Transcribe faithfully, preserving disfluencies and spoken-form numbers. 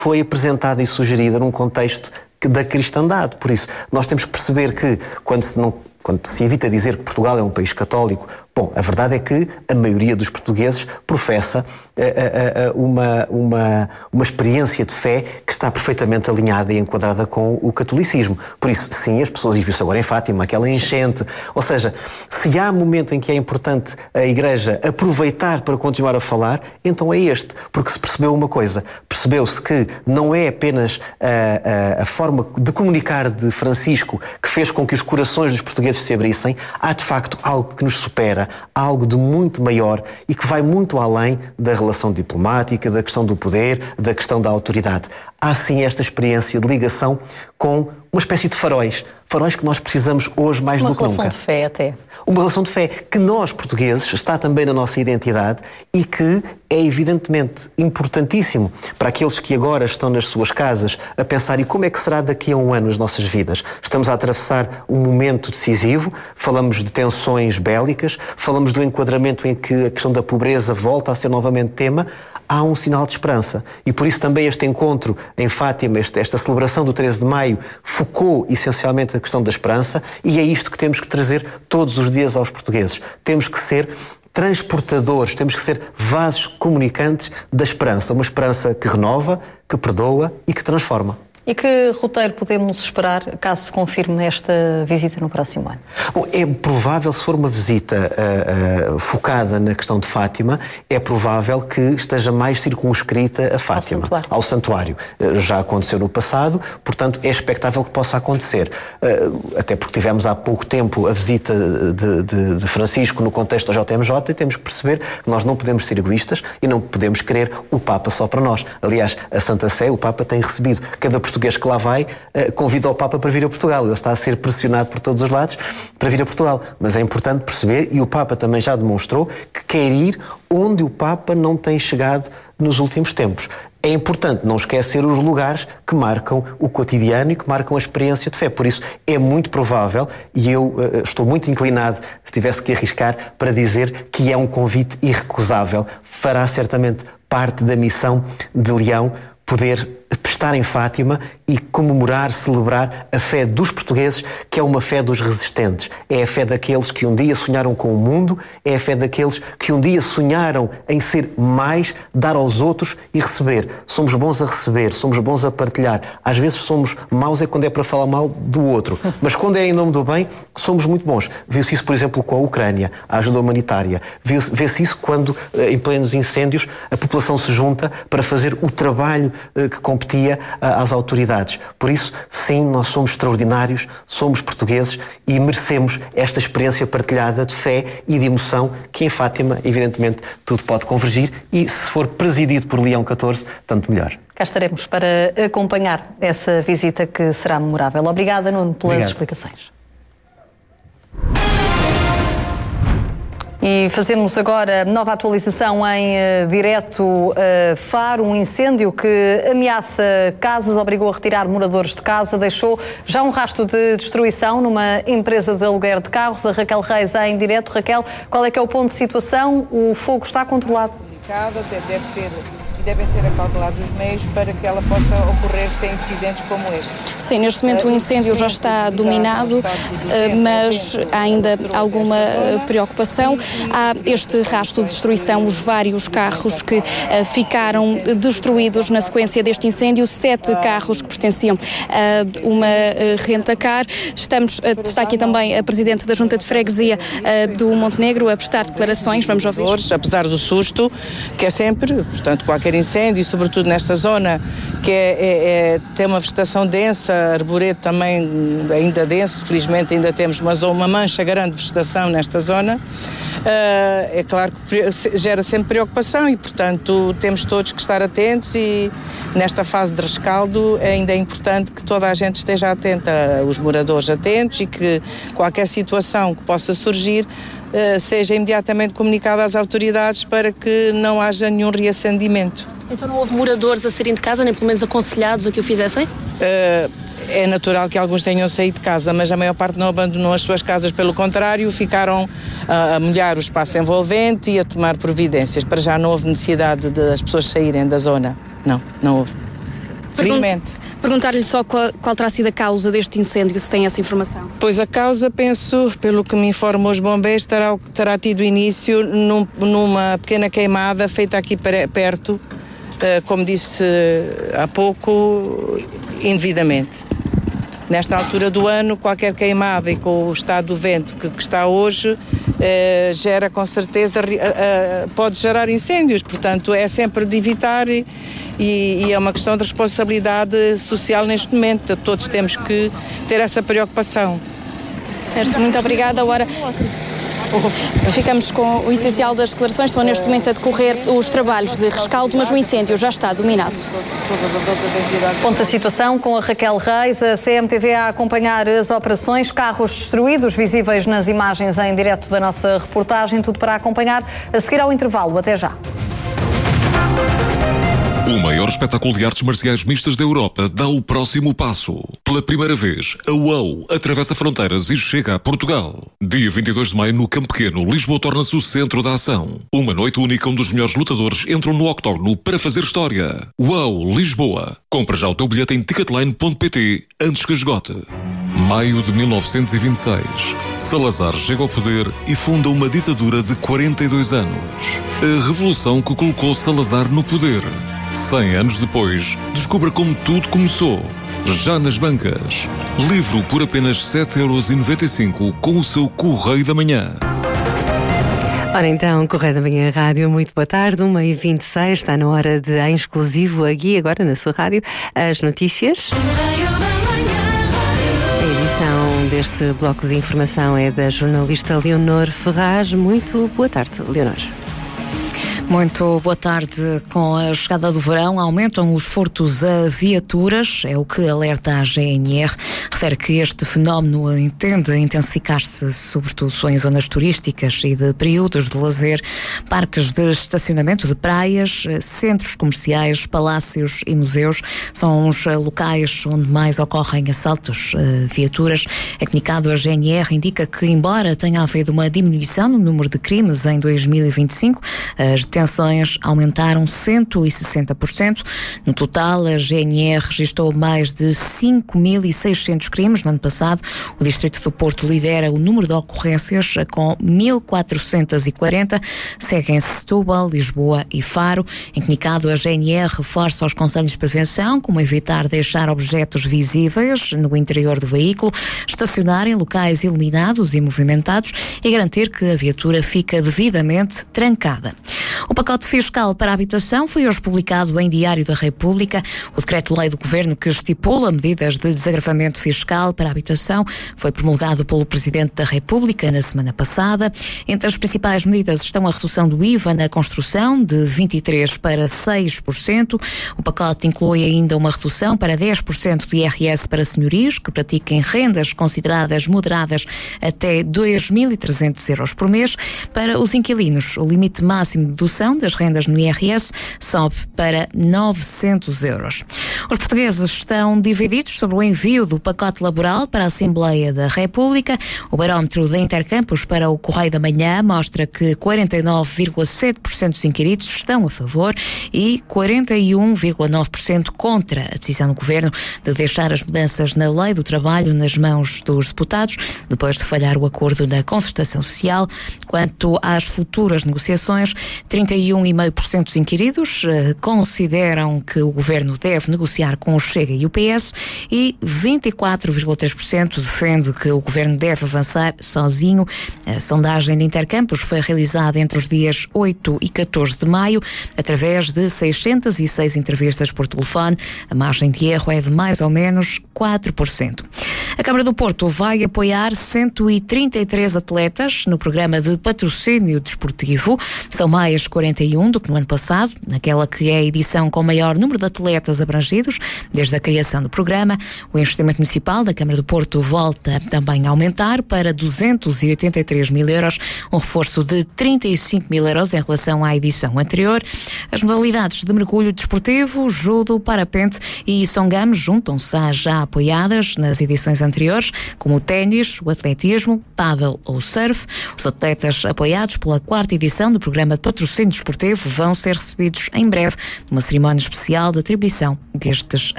foi apresentada e sugerida num contexto da cristandade. Por isso, nós temos que perceber que, quando se, não, quando se evita dizer que Portugal é um país católico, bom, a verdade é que a maioria dos portugueses professa uh, uh, uh, uma, uma, uma experiência de fé que está perfeitamente alinhada e enquadrada com o catolicismo. Por isso, sim, as pessoas, e viu-se agora em Fátima, aquela enchente, ou seja, se há momento em que é importante a Igreja aproveitar para continuar a falar, então é este, porque se percebeu uma coisa, percebeu-se que não é apenas a, a, a forma de comunicar de Francisco que fez com que os corações dos portugueses se abrissem, há de facto algo que nos supera, algo de muito maior e que vai muito além da relação diplomática, da questão do poder, da questão da autoridade. Há sim esta experiência de ligação com uma espécie de faróis, faróis que nós precisamos hoje mais do que nunca. Uma relação de fé até. Uma relação de fé que nós, portugueses, está também na nossa identidade e que é evidentemente importantíssimo para aqueles que agora estão nas suas casas a pensar e como é que será daqui a um ano as nossas vidas. Estamos a atravessar um momento decisivo, falamos de tensões bélicas, falamos do enquadramento em que a questão da pobreza volta a ser novamente tema. Há um sinal de esperança e por isso também este encontro em Fátima, esta celebração do treze de maio, focou essencialmente a questão da esperança e é isto que temos que trazer todos os dias aos portugueses. Temos que ser transportadores, temos que ser vasos comunicantes da esperança, uma esperança que renova, que perdoa e que transforma. E que roteiro podemos esperar caso se confirme esta visita no próximo ano? Bom, é provável, se for uma visita uh, uh, focada na questão de Fátima, é provável que esteja mais circunscrita a Fátima, ao santuário. Ao santuário. Uh, já aconteceu no passado, portanto é expectável que possa acontecer. Uh, até porque tivemos há pouco tempo a visita de, de, de Francisco no contexto da J M J e temos que perceber que nós não podemos ser egoístas e não podemos querer o Papa só para nós. Aliás, a Santa Sé, o Papa tem recebido cada português que lá vai, convida o Papa para vir a Portugal. Ele está a ser pressionado por todos os lados para vir a Portugal. Mas é importante perceber, e o Papa também já demonstrou, que quer ir onde o Papa não tem chegado nos últimos tempos. É importante não esquecer os lugares que marcam o cotidiano e que marcam a experiência de fé. Por isso, é muito provável, e eu uh, estou muito inclinado, se tivesse que arriscar, para dizer que é um convite irrecusável. Fará certamente parte da missão de Leão poder estar em Fátima e comemorar, celebrar a fé dos portugueses, que é uma fé dos resistentes. É a fé daqueles que um dia sonharam com o mundo, é a fé daqueles que um dia sonharam em ser mais, dar aos outros e receber. Somos bons a receber, somos bons a partilhar. Às vezes somos maus é quando é para falar mal do outro, mas quando é em nome do bem, somos muito bons. Viu-se isso, por exemplo, com a Ucrânia, a ajuda humanitária. Vê-se isso quando, em plenos incêndios, a população se junta para fazer o trabalho que competia às autoridades. Por isso, sim, nós somos extraordinários, somos portugueses e merecemos esta experiência partilhada de fé e de emoção que em Fátima, evidentemente, tudo pode convergir e, se for presidido por Leão catorze, tanto melhor. Cá estaremos para acompanhar essa visita que será memorável. Obrigada, Nuno, pelas Obrigado. explicações. E fazemos agora nova atualização em uh, direto uh, Faro. Um incêndio que ameaça casas, obrigou a retirar moradores de casa, deixou já um rastro de destruição numa empresa de aluguer de carros. A Raquel Reis em direto. Raquel, qual é que é o ponto de situação? O fogo está controlado? Deve ser... e devem ser acautelados os meios para que ela possa ocorrer sem incidentes como este. Sim, neste momento o incêndio já está dominado, mas há ainda alguma preocupação. Há este rastro de destruição, os vários carros que ficaram destruídos na sequência deste incêndio, sete carros que pertenciam a uma rentacar. Estamos, está aqui também a Presidente da Junta de Freguesia do Montenegro a prestar declarações, vamos ouvir. Apesar do susto, que é sempre, portanto, qualquer incêndio, e sobretudo nesta zona que é, é, é, tem uma vegetação densa, arboreto também ainda denso, felizmente ainda temos uma, uma mancha grande de vegetação nesta zona, uh, é claro que gera sempre preocupação e, portanto, temos todos que estar atentos e nesta fase de rescaldo ainda é importante que toda a gente esteja atenta, os moradores atentos e que qualquer situação que possa surgir Uh, seja imediatamente comunicada às autoridades para que não haja nenhum reacendimento. Então não houve moradores a saírem de casa, nem pelo menos aconselhados a que o fizessem? Uh, é natural que alguns tenham saído de casa, mas a maior parte não abandonou as suas casas, pelo contrário, ficaram uh, a molhar o espaço envolvente e a tomar providências. Para já não houve necessidade das pessoas saírem da zona. Não, não houve. felizmente. Perguntar-lhe só qual, qual terá sido a causa deste incêndio, se tem essa informação. Pois a causa, penso, pelo que me informam os bombeiros, terá, terá tido início num, numa pequena queimada feita aqui perto, uh, como disse há pouco, indevidamente. Nesta altura do ano, qualquer queimada e com o estado do vento que, que está hoje, eh, gera com certeza, eh, pode gerar incêndios, portanto é sempre de evitar e, e é uma questão de responsabilidade social neste momento, todos temos que ter essa preocupação. Certo, muito obrigada. Agora ficamos com o essencial das declarações. Estão neste momento a decorrer os trabalhos de rescaldo, mas o incêndio já está dominado. Ponto da situação com a Raquel Reis, a C M T V a acompanhar as operações, carros destruídos, visíveis nas imagens em direto da nossa reportagem, tudo para acompanhar a seguir ao intervalo. Até já. O maior espetáculo de artes marciais mistas da Europa dá o próximo passo. Pela primeira vez, a UOU atravessa fronteiras e chega a Portugal. Dia vinte e dois de maio, no Campo Pequeno, Lisboa torna-se o centro da ação. Uma noite única onde os melhores lutadores entram no octógono para fazer história. UOU Lisboa. Compra já o teu bilhete em ticketline ponto pt antes que esgote. Maio de mil novecentos e vinte e seis. Salazar chega ao poder e funda uma ditadura de quarenta e dois anos. A revolução que colocou Salazar no poder. Cem anos depois, descubra como tudo começou. Já nas bancas. Livro por apenas sete euros e noventa e cinco com o seu Correio da Manhã. Ora então, Correio da Manhã Rádio, muito boa tarde, uma e vinte e seis, está na hora de, em exclusivo, aqui agora na sua rádio, as notícias. A edição deste bloco de informação é da jornalista Leonor Ferraz. Muito boa tarde, Leonor. Muito boa tarde. Com a chegada do verão, aumentam os furtos a viaturas, é o que alerta a G N R. Refere que este fenómeno tende a intensificar-se, sobretudo em zonas turísticas e de períodos de lazer, parques de estacionamento de praias, centros comerciais, palácios e museus. São os locais onde mais ocorrem assaltos a viaturas. Em comunicado, a G N R indica que, embora tenha havido uma diminuição no número de crimes em dois mil e vinte e cinco, as detenções aumentaram cento e sessenta por cento. No total, a G N R registrou mais de cinco mil e seiscentos crimes no ano passado. O Distrito do Porto lidera o número de ocorrências com mil quatrocentos e quarenta. Seguem-se Setúbal, Lisboa e Faro. Em comunicado, a G N R reforça os conselhos de prevenção, como evitar deixar objetos visíveis no interior do veículo, estacionar em locais iluminados e movimentados e garantir que a viatura fica devidamente trancada. O pacote fiscal para a habitação foi hoje publicado em Diário da República. O decreto-lei do Governo que estipula medidas de desagravamento fiscal para a habitação foi promulgado pelo Presidente da República na semana passada. Entre as principais medidas estão a redução do I V A na construção de vinte e três por cento para seis por cento. O pacote inclui ainda uma redução para dez por cento do I R S para senhorios que pratiquem rendas consideradas moderadas até dois mil e trezentos euros por mês. Para os inquilinos, o limite máximo de dedução das rendas no I R S sobe para novecentos euros. Os portugueses estão divididos sobre o envio do pacote laboral para a Assembleia da República. O barómetro da Intercampus para o Correio da Manhã mostra que quarenta e nove vírgula sete por cento dos inquiridos estão a favor e quarenta e um vírgula nove por cento contra a decisão do Governo de deixar as mudanças na Lei do Trabalho nas mãos dos deputados, depois de falhar o acordo da concertação social. Quanto às futuras negociações, trinta e um vírgula cinco por cento dos inquiridos uh, consideram que o Governo deve negociar com o Chega e o P S e vinte e quatro vírgula três por cento defende que o Governo deve avançar sozinho. A sondagem de Intercampus foi realizada entre os dias oito e catorze de maio, através de seiscentas e seis entrevistas por telefone. A margem de erro é de mais ou menos quatro por cento. A Câmara do Porto vai apoiar cento e trinta e três atletas no programa de patrocínio desportivo. São mais quarenta e um do que no ano passado, naquela que é a edição com maior número de atletas abrangidos desde a criação do programa. O investimento municipal da Câmara do Porto volta também a aumentar para duzentos e oitenta e três mil euros, um reforço de trinta e cinco mil euros em relação à edição anterior. As modalidades de mergulho desportivo, judo, parapente e songam juntam-se às já apoiadas nas edições anteriores, como o ténis, o atletismo, pádel ou surf. Os atletas apoiados pela quarta edição do programa de patrocínio desportivo vão ser recebidos em breve numa cerimónia especial de atribuição destes